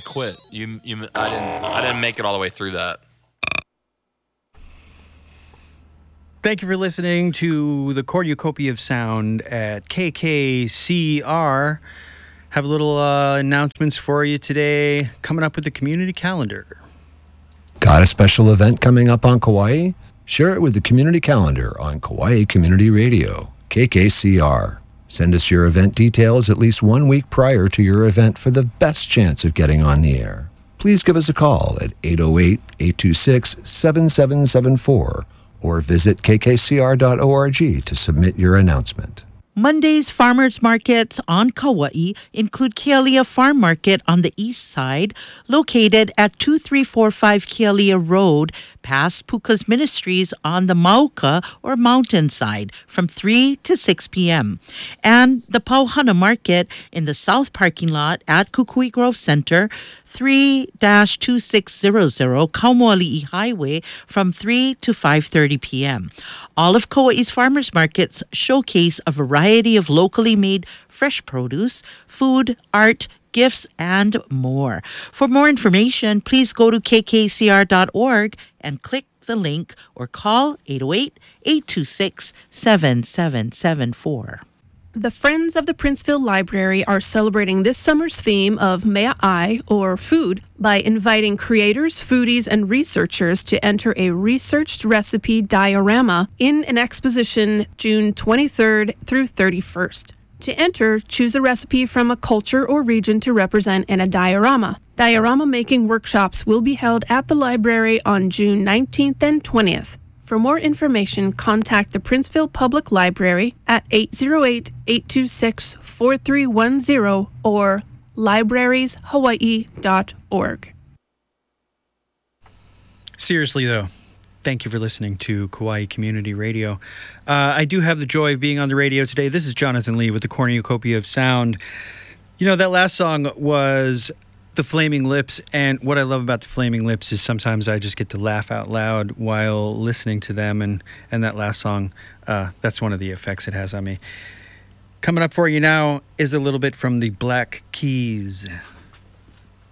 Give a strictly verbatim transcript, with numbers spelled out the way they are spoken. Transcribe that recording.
quit. You, you, I didn't, I didn't make it all the way through that. Thank you for listening to the Cornucopia of Sound at K K C R. Have a little uh, announcements for you today. Coming up with the community calendar. Got a special event coming up on Kauai? Share it with the community calendar on Kauai Community Radio, K K C R. Send us your event details at least one week prior to your event for the best chance of getting on the air. Please give us a call at eight oh eight, eight two six, seven seven seven four or visit k k c r dot org to submit your announcement. Monday's farmers markets on Kauai include Kealia Farm Market on the east side, located at two three four five Kealia Road, past Puka's Ministries on the Mauka or mountain side from three to six p.m. And the Pauhana Market in the south parking lot at Kukui Grove Center, three two six zero zero Kaumoali'i Highway from three to five thirty p.m. All of Kauai's farmers markets showcase a variety of locally made fresh produce, food, art, gifts, and more. For more information, please go to k k c r dot org and click the link or call eight oh eight, eight two six, seven seven seven four. The Friends of the Princeville Library are celebrating this summer's theme of Mea'ai, or food, by inviting creators, foodies, and researchers to enter a researched recipe diorama in an exposition June twenty-third through thirty-first. To enter, choose a recipe from a culture or region to represent in a diorama. Diorama making workshops will be held at the library on June nineteenth and twentieth. For more information, contact the Princeville Public Library at eight oh eight, eight two six, four three one zero or libraries hawaii dot org. Seriously, though, thank you for listening to Kauai Community Radio. Uh, I do have the joy of being on the radio today. This is Jonathan Lee with the Cornucopia of Sound. You know, that last song was The Flaming Lips, and what I love about The Flaming Lips is sometimes I just get to laugh out loud while listening to them, and, and that last song, uh, that's one of the effects it has on me. Coming up for you now is a little bit from the Black Keys.